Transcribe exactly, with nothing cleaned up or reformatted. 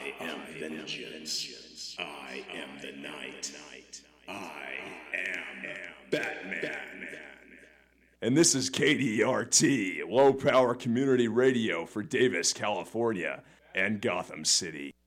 I am vengeance. I am the night. I am Batman. And this is K D R T, low power community radio for Davis, California, and Gotham City.